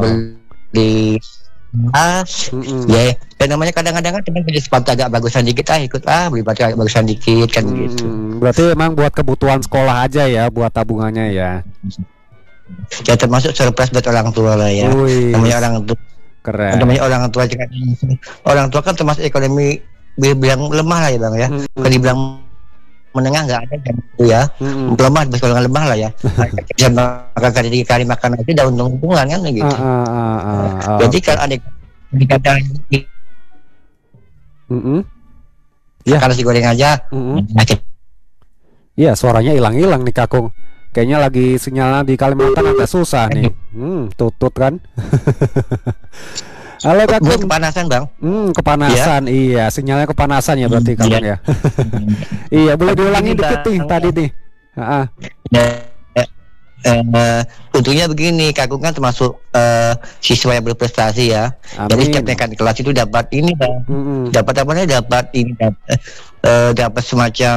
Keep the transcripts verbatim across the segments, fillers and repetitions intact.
beli mas, Mm-mm. ya, dan namanya kadang-kadang kan teman beli sepatu agak bagusan dikit, ah ikut ah beli sepatu agak bagusan dikit kan gitu. Mm-mm. Berarti emang buat kebutuhan sekolah aja ya, buat tabungannya ya. Ya termasuk surprise buat orang tua lah ya. Wih, Namanya orang tua, keren. namanya orang tua kan, orang tua kan termasuk ekonomi bilang lemah lah ya bang ya. Mm-mm. Kalau dibilang menengah nggak ada kan itu ya. Mm-mm. Lemah, golongan lemah lah ya. Bisa makan kali kali makan itu daun untungan kan gitu. Ah, ah, ah, ah, ah, Jadi oke. kalau ada dikatakan Mm-mm. Ya. makan nasi goreng aja, Mm-mm. sakit. Iya, suaranya hilang-hilang nih Kakung. Kayaknya lagi sinyalnya di Kalimantan agak susah nih. Hmm, tutut kan? Halo Gue Kakung. kepanasan bang. Hmm, kepanasan. Iya, sinyalnya kepanasan ya berarti Kakung ya. Iya, boleh diulangi Begini, dikit Bang. nih tadi nih. Ah, Ya, eh, eh, untungnya begini, Kakung kan termasuk eh, siswa yang berprestasi ya. Jadi setiap amin. naik kelas itu dapat ini bang, Mm-mm. dapat apa nih? Dapat ini, dapat, eh, dapat semacam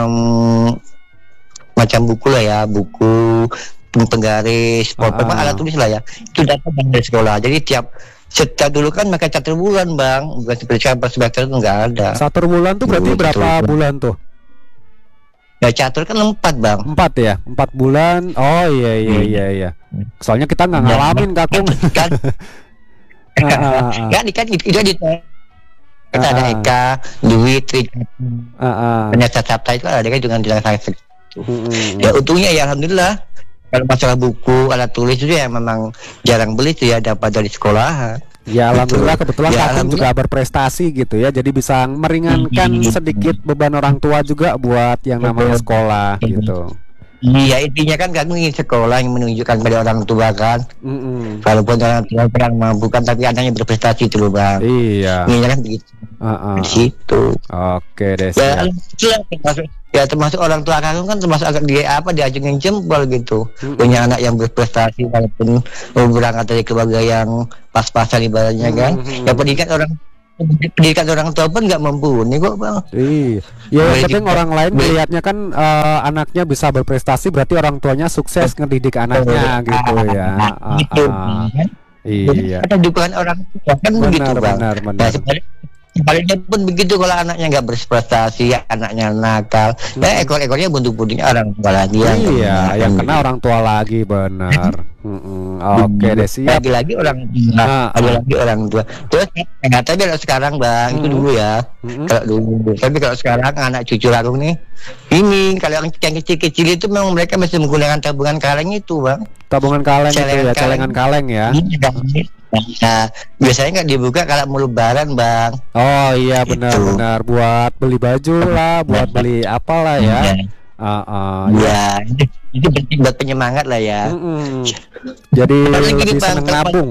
macam buku lah ya, buku penggaris, pulpen, Ah, ah. alat tulis lah ya. Itu dapat bang dari sekolah. Jadi tiap setiap dulu kan pakai catur bulan bang, bukan seperti sekarang per semester itu nggak ada. Satu bulan tuh berarti Gitu. berapa bulan tuh? Ya catur kan empat bang. Empat ya, empat bulan. Oh iya iya iya iya. Soalnya kita nggak ngalamin Kakung. Kan, Ah, ah, ah, ah. kan, kan itu itu di kita ada Ah, ah. Eka, Dwi, Tri, Ah, ah. ternyata Sabta itu ada kan dengan dengan saya. Mm-mm. Ya untungnya ya alhamdulillah. Kalau masalah buku, alat tulis itu ya memang jarang beli tuh ya, dapat dari sekolahan. Ya alhamdulillah kebetulan Ya, Kakung juga berprestasi gitu ya. Jadi bisa meringankan sedikit beban orang tua juga buat yang namanya sekolah gitu. Iya intinya kan kamu ingin sekolah yang menunjukkan pada orang tua kan. Mm-mm. Walaupun orang tua kurang mampu kan, tapi anaknya berprestasi itu loh bang. Iya. Intinya kan begitu. Ah, ah. Di situ. Oke deh Ya, siap. alhamdulillah, termasuk ya termasuk orang tua kamu kan termasuk agak dia apa diacungin jempol gitu. Mm-mm. Punya anak yang berprestasi walaupun berangkat dari keluarga yang pas-pasan ibaratnya kan. Mm-mm. Ya pendidikan orang pendidikan orang tua pun nggak mumpuni kok bang. Iya. Ya yang Boleh penting di- orang lain boleh- melihatnya kan eh, anaknya bisa berprestasi berarti orang tuanya sukses ngedidik anaknya gitu ya. Ah, Gitu. ah. Kan? Jadi Iya. ada dukungan orang tua kan begitu Benar bang. benar Nah, benar. sebalik- sebaliknya pun begitu kalau anaknya nggak berprestasi, anaknya nakal, ya ekor-ekornya buntu-buntunya orang tua lagi yang Iya, kena, yang kan kena gitu. orang tua lagi benar. Mm-mm. Oke deh siap. Lagi-lagi orang tua, Ah, ada ah. lagi orang tua. Terus nggak tahu kalau sekarang bang, itu Mm-mm. dulu ya. Mm-mm. Kalau dulu, tapi kalau sekarang anak cucu aku nih, ini kalau yang yang kecil-kecil itu memang mereka masih menggunakan tabungan kaleng itu bang. Tabungan kaleng itu Celengan ya, kaleng. celengan kaleng ya. Ini bang. Nah, biasanya nggak dibuka kalau mau lebaran bang. Oh iya Gitu. benar-benar buat beli baju lah, buat beli apalah ya. Iya. Ah, ah, ya. Ya, itu, itu penting buat penyemangat lah ya. Mm-mm. Jadi Apalagi gini, lebih Bang, seneng kalau- nabung.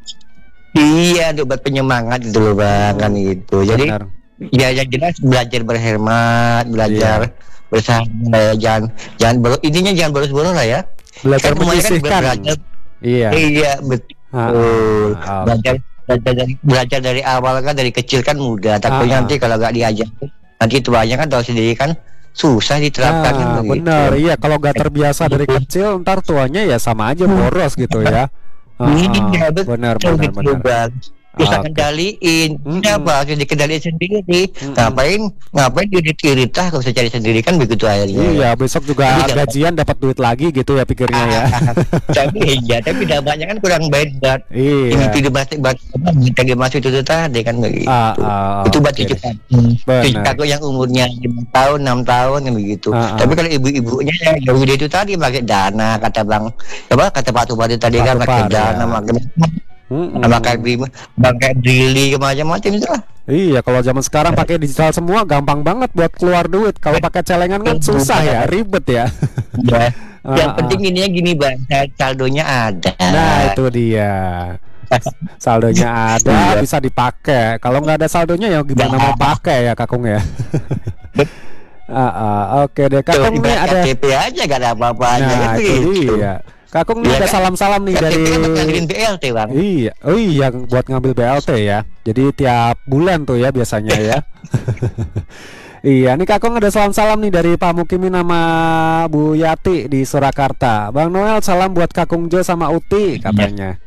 Iya, untuk buat penyemangat gitu loh bang, kan gitu. Jadi Benar. ya yang jelas belajar berhemat, belajar Iya. bersahabat, jangan jangan bolos, intinya jangan bolos-bolos lah ya. Belajar Kan semuanya kan menyisihkan. belajar, Iya. iya betul. Ah, ah, Belajar, belajar dari belajar dari awal kan, dari kecil kan mudah. Takutnya Ah, ah. nanti kalau nggak diajar, nanti tuanya kan tahu sendiri kan susah diterapkan kan Nah, begitu. benar. Iya, kalau gak terbiasa dari kecil, ntar tuanya ya sama aja boros gitu ya. Ah, Iya ah. betul, Benar, benar, gitu, benar. Bang. Bisa Oke. kendaliin, Mm-mm. kenapa harus dikendaliin sendiri? Mm-mm. Ngapain, ngapain irit-iritah kalau bisa cari sendiri kan begitu akhirnya. Iya, besok juga Tapi dapat- gajian dapat duit lagi gitu ya pikirnya ya. Tapi iya, tapi dampaknya kan kurang baik buat Iya. individu masih buat kita masuk itu tadi kan begitu. Ah, ah, Itu buat oke cucu deh. aku, cucu Benar. aku yang umurnya lima tahun, enam tahun kan begitu. Ah, ah. Tapi kalau ibu-ibunya ya ya udah itu tadi pakai dana, kata bang, apa kata Pak Tupati tadi Pak kan pakai Tupar, dana, ya. pakai Mm-mm. pakai beli, pakai beli macam-macam itu lah. Iya, kalau zaman sekarang pakai digital semua gampang banget buat keluar duit. Kalau pakai celengan kan susah ya, ribet ya. Ya. Ah, Yang ah. penting ininya gini bang, saldonya ada. Nah, itu dia. Saldonya ada, Iya. bisa dipakai. Kalau nggak ada saldonya ya gimana mau pakai ya, Kakung ya. Ah, ah, oke deh, Tuh, Kakung nih ibarat ada. K T P aja gak ada apa-apanya kan Nah, itu begitu. dia. Kakung nih Iya ada kan? salam-salam nih dari. K T P kan buat ngambilin B L T bang. Iya, oh iya buat ngambil B L T ya. Jadi tiap bulan tuh ya biasanya ya. Iya, nih Kakung ada salam-salam nih dari Pak Mukimi nama Bu Yati di Surakarta. Bang Noel salam buat Kakung Jo sama Uti katanya.